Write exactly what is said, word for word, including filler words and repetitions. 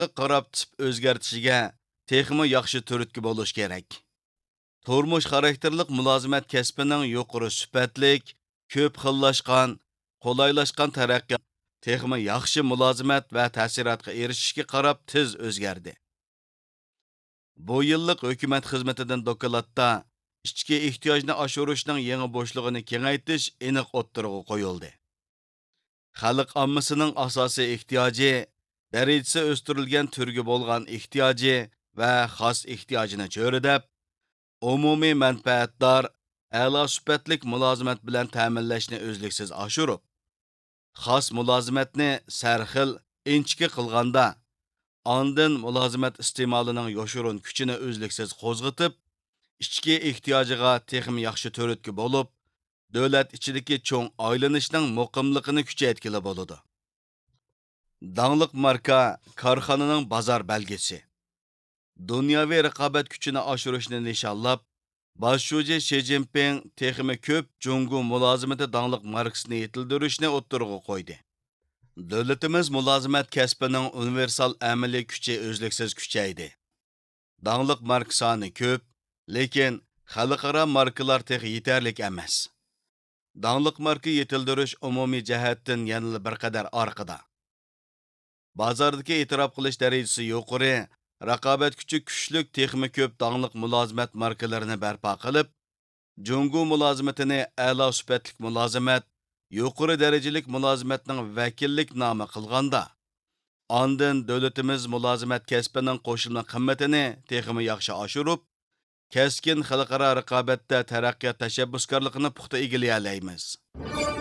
qarab tip o'zgartishiga texmi yaxshi turtki bo'lish kerak. Turmush xarakterlik mulozimat kasbining yuqori sifatlik, ko'p xillashgan, qolaylashgan taraqqiyot texmi yaxshi mulozimat va ta'sirotga erishishga qarab tez o'zgardi. Bu yillik hukumat xizmatidan dokladda ichki ehtiyojni oshirishning yangi bo'shlig'ini kengaytirish aniq o'ttirg'a qo'yildi. Xalq ommasining asosiy ehtiyoji, darajasi o'stirilgan turga bo'lgan ehtiyoji va xos ehtiyojini cho'ridab, umumiy manfaatdor, a'lo sifatlik mulozimat bilan ta'minlashni o'zliksiz oshirib, xos mulozimatni sarxil, inchki qilganda, ondan mulozimat iste'molining yoshurun kuchini o'zliksiz qo'zg'itib, ichki ehtiyojiga texmi yaxshi to'ritki bo'lib, davlat ichidagi cho'ng aylanishning muqimligini kuchaytkili bo'ladi. Dangliq marka korxonaning bozor belgisi. Dunyoviy raqobat kuchini oshirishni nishonlab, bosh shoji Shi Jinping texmi ko'p Jungu mulozimati dangliq markasini yetildirishni o'ttirg'a qo'ydi. Davlatimiz mulozimat kasbining universal amaliy kuchi o'zliksiz kuchaydi. Dangliq marka soni ko'p, lekin xalqaro markalar tex yetarlik emas. Dangliq marka yetildirish umumiy jihatdan yanada bir qadar orqada. Bozordagi e'tirof qilish darajasi yuqori, raqobat kuchi kuchlik texmi ko'p dangliq mulozimat markalarini barpo qilib, Jungu mulozimatini a'lo sifatlik mulozimat, yuqori darajalik mulozimatning vakillik nomi qilganda, ondan davlatimiz mulozimat kasbining qo'shilma qimmatini texmi yaxshi oshirib, keskin xalqaro raqobatda taraqqiyot tashabbuskorligini puxta egallay olamiz.